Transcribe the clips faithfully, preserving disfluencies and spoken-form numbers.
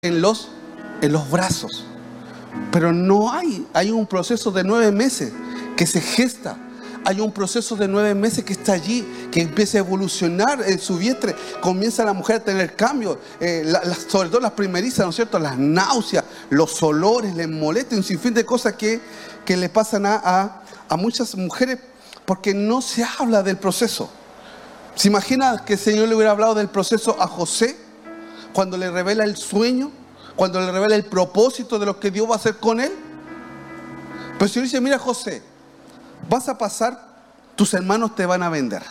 en los, en los brazos. Pero no hay, hay un proceso de nueve meses que se gesta. Hay un proceso de nueve meses que está allí, que empieza a evolucionar en su vientre. Comienza la mujer a tener cambios, eh, la, la, sobre todo las primerizas, ¿no es cierto? Las náuseas, los olores, les molesta, un sinfín de cosas que, que le pasan a, a, a muchas mujeres porque no se habla del proceso. ¿Se imagina que el Señor le hubiera hablado del proceso a José cuando le revela el sueño, cuando le revela el propósito de lo que Dios va a hacer con él? Pero el Señor dice: mira, José, vas a pasar, tus hermanos te van a vender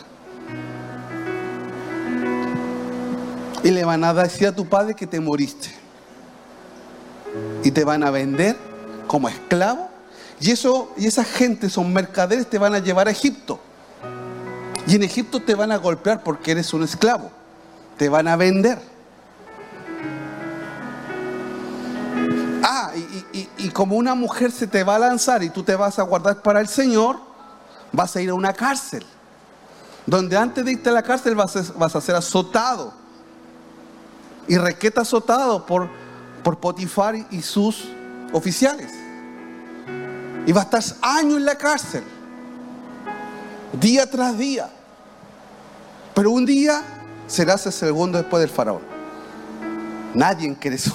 y le van a decir a tu padre que te moriste y te van a vender como esclavo, y eso, y esa gente son mercaderes, te van a llevar a Egipto, y en Egipto te van a golpear porque eres un esclavo, te van a vender. Ah, y, y, y como una mujer se te va a lanzar y tú te vas a guardar para el Señor, vas a ir a una cárcel, donde antes de irte a la cárcel vas a, vas a ser azotado, y requeta azotado por, por Potifar y sus oficiales, y vas a estar años en la cárcel, día tras día. Pero un día serás el segundo después del faraón. Nadie quiere eso.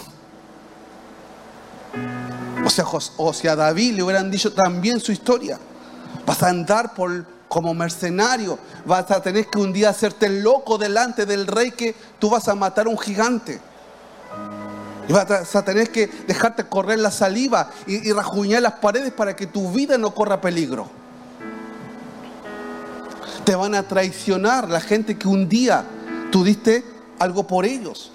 O sea, o sea, a David le hubieran dicho también su historia: vas a andar por, como mercenario, vas a tener que un día hacerte loco delante del rey, que tú vas a matar a un gigante, y vas a tener que dejarte correr la saliva y, y rajuñar las paredes para que tu vida no corra peligro. Te van a traicionar la gente que un día tú diste algo por ellos.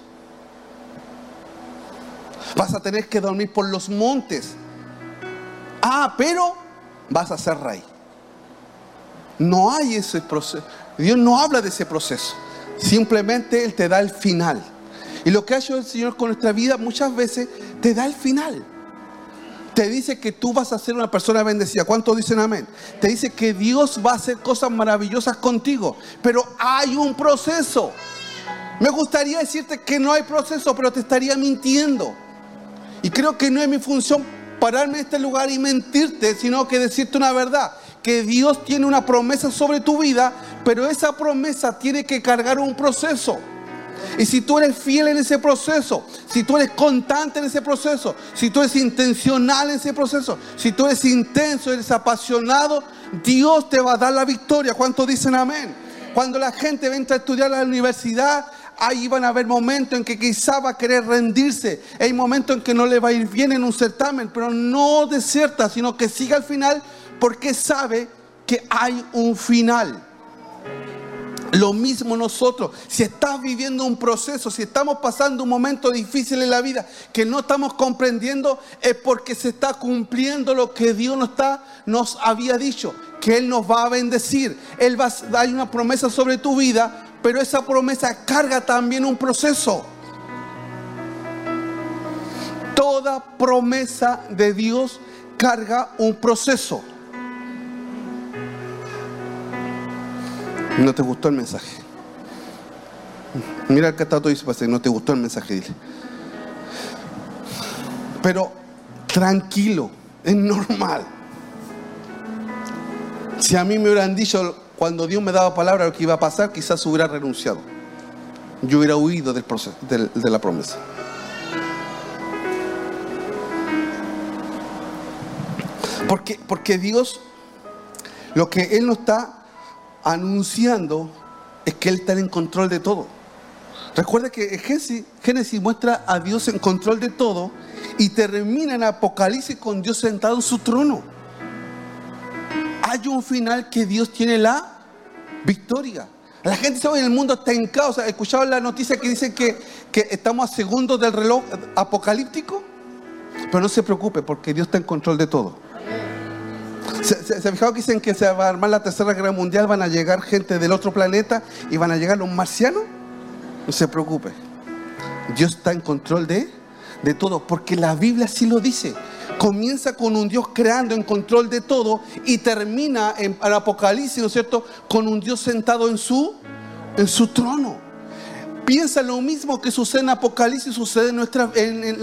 Vas a tener que dormir por los montes. Ah, pero vas a ser rey. No hay ese proceso. Dios no habla de ese proceso. Simplemente Él te da el final. Y lo que ha hecho el Señor con nuestra vida muchas veces te da el final. Te dice que tú vas a ser una persona bendecida. ¿Cuántos dicen amén? Te dice que Dios va a hacer cosas maravillosas contigo. Pero hay un proceso. Me gustaría decirte que no hay proceso, pero te estaría mintiendo. Y creo que no es mi función pararme en este lugar y mentirte, sino que decirte una verdad: que Dios tiene una promesa sobre tu vida, pero esa promesa tiene que cargar un proceso. Y si tú eres fiel en ese proceso, si tú eres constante en ese proceso, si tú eres intencional en ese proceso, si tú eres intenso, eres apasionado, Dios te va a dar la victoria. ¿Cuántos dicen amén? Cuando la gente va a entrar a estudiar a la universidad, ahí van a haber momentos en que quizá va a querer rendirse. Hay momentos en que no le va a ir bien en un certamen, pero no deserta, sino que siga al final, porque sabe que hay un final. Lo mismo nosotros, si estás viviendo un proceso, si estamos pasando un momento difícil en la vida que no estamos comprendiendo, es porque se está cumpliendo lo que Dios nos, está, nos había dicho, que Él nos va a bendecir. Él va a dar una promesa sobre tu vida, pero esa promesa carga también un proceso. Toda promesa de Dios carga un proceso. ¿No te gustó el mensaje? Mira el que está todo y dice: no te gustó el mensaje, dile. Pero tranquilo, es normal. Si a mí me hubieran dicho cuando Dios me daba palabra lo que iba a pasar, quizás hubiera renunciado. Yo hubiera huido del proceso, de, de la promesa. Porque, porque Dios, lo que Él nos está anunciando es que Él está en control de todo. Recuerda que Génesis, Génesis muestra a Dios en control de todo y termina en Apocalipsis con Dios sentado en su trono. Hay un final que Dios tiene la victoria. La gente sabe que el mundo está en caos. ¿Escuchaban la noticia que dice que, que estamos a segundos del reloj apocalíptico? Pero no se preocupe, porque Dios está en control de todo. ¿Se, se, se fijaron que dicen que se va a armar la tercera guerra mundial? Van a llegar gente del otro planeta y van a llegar los marcianos. No se preocupe, Dios está en control de, de todo, porque la Biblia así lo dice. Comienza con un Dios creando, en control de todo, y termina en, en Apocalipsis, ¿no es cierto?, con un Dios sentado en su, en su trono. Piensa lo mismo que sucede en Apocalipsis, sucede en, nuestra, en, en